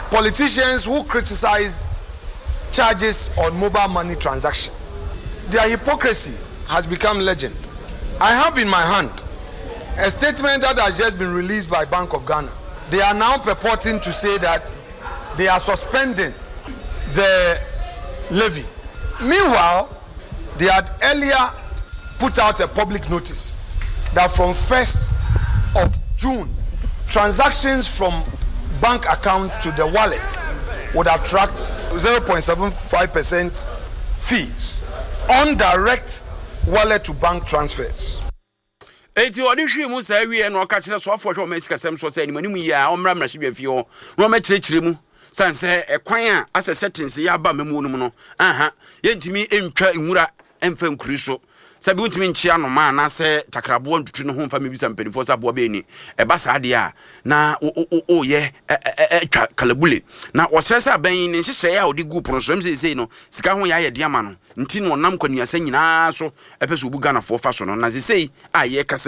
politicians who criticize charges on mobile money transaction. Their hypocrisy has become legend. I have in my hand a statement that has just been released by Bank of Ghana. They are now purporting to say that they are suspending the levy. Meanwhile, they had earlier put out a public notice that from 1st of June, transactions from bank account to the wallet would attract 0.75% fees on direct wallet to bank transfers. Eti odi hwe mu sa wie no ka kire so afo hwe o mesika sem so say animanim yi a omra mra hwe bia o no ma kire mu sanse ekwan a ase settings ya ba memu no no aha yentimi entwa nwura emfa nkuri so sabi untimi nchia no ma na se takrabo ntutu no ho mfa mebisa mpanifo sa bo be ni eba sa de a na o ye twa kalabule na osresa ban ni nhyehyɛ ya odi gu pono so msese no sika ho ya ye de ama no nti no nam kwaniasa nyina so epeso obu Ghana fo fa so no na sesei a ye kasa